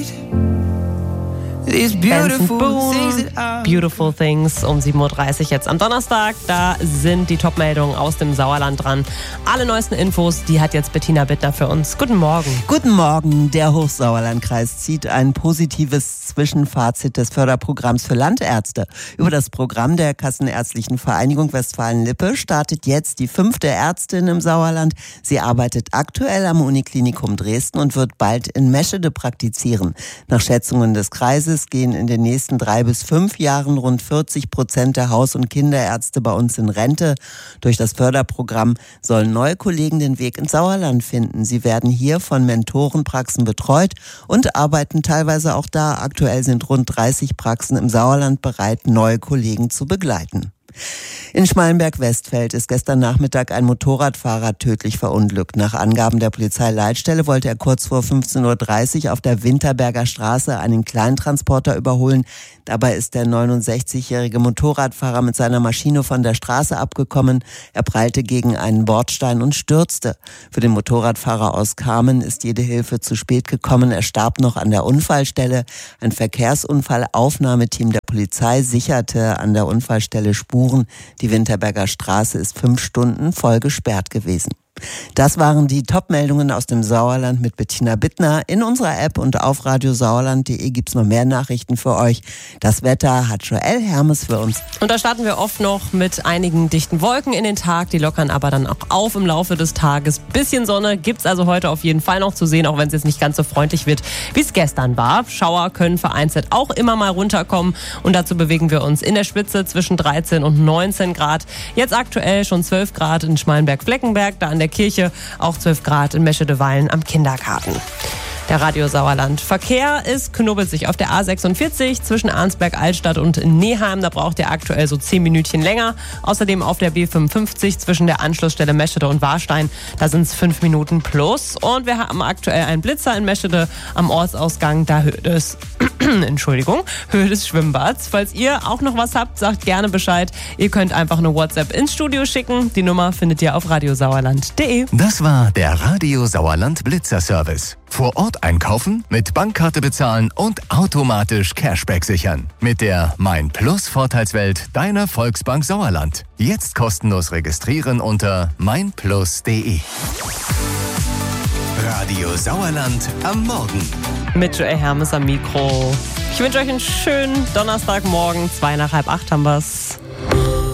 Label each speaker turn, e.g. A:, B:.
A: Benson Boone, Beautiful Things um 7.30 Uhr jetzt am Donnerstag. Da sind die Top-Meldungen aus dem Sauerland dran. Alle neuesten Infos, die hat jetzt Bettina Bittner für uns. Guten Morgen.
B: Guten Morgen. Der Hochsauerlandkreis zieht ein positives Zwischenfazit des Förderprogramms für Landärzte. Über das Programm der Kassenärztlichen Vereinigung Westfalen-Lippe startet jetzt die 5. Ärztin im Sauerland. Sie arbeitet aktuell am Uniklinikum Dresden und wird bald in Meschede praktizieren. Nach Schätzungen des Kreises gehen in den nächsten 3 bis 5 Jahren rund 40% der Haus- und Kinderärzte bei uns in Rente. Durch das Förderprogramm sollen neue Kollegen den Weg ins Sauerland finden. Sie werden hier von Mentorenpraxen betreut und arbeiten teilweise auch da. Aktuell sind rund 30 Praxen im Sauerland bereit, neue Kollegen zu begleiten. In Schmallenberg-Westfeld ist gestern Nachmittag ein Motorradfahrer tödlich verunglückt. Nach Angaben der Polizeileitstelle wollte er kurz vor 15.30 Uhr auf der Winterberger Straße einen Kleintransporter überholen. Dabei ist der 69-jährige Motorradfahrer mit seiner Maschine von der Straße abgekommen. Er prallte gegen einen Bordstein und stürzte. Für den Motorradfahrer aus Kamen ist jede Hilfe zu spät gekommen. Er starb noch an der Unfallstelle. Ein Verkehrsunfallaufnahmeteam der Polizei sicherte an der Unfallstelle Spuren. Die Winterberger Straße ist 5 Stunden voll gesperrt gewesen. Das waren die Top-Meldungen aus dem Sauerland mit Bettina Bittner. In unserer App und auf radiosauerland.de gibt's noch mehr Nachrichten für euch. Das Wetter hat Joel Hermes für uns.
A: Und da starten wir oft noch mit einigen dichten Wolken in den Tag. Die lockern aber dann auch auf im Laufe des Tages. Bisschen Sonne gibt's also heute auf jeden Fall noch zu sehen, auch wenn es jetzt nicht ganz so freundlich wird, wie es gestern war. Schauer können vereinzelt auch immer mal runterkommen. Und dazu bewegen wir uns in der Spitze zwischen 13 und 19 Grad. Jetzt aktuell schon 12 Grad in Schmallenberg-Fleckenberg, da an der Kirche, auch 12 Grad in Meschede-Weilen am Kindergarten. Der Radio Sauerland. Verkehr knubbelt sich auf der A46 zwischen Arnsberg-Altstadt und Neheim. Da braucht ihr aktuell so 10 Minütchen länger. Außerdem auf der B55 zwischen der Anschlussstelle Meschede und Warstein. Da sind es 5 Minuten plus. Und wir haben aktuell einen Blitzer in Meschede am Ortsausgang. Da Höhe des Schwimmbads. Falls ihr auch noch was habt, sagt gerne Bescheid. Ihr könnt einfach eine WhatsApp ins Studio schicken. Die Nummer findet ihr auf radiosauerland.de.
C: Das war der Radio Sauerland Blitzer Service. Vor Ort einkaufen, mit Bankkarte bezahlen und automatisch Cashback sichern. Mit der Mein Plus Vorteilswelt deiner Volksbank Sauerland. Jetzt kostenlos registrieren unter meinplus.de. Radio Sauerland am Morgen.
A: Mit Joel Hermes am Mikro. Ich wünsche euch einen schönen Donnerstagmorgen. 7:55 haben wir's.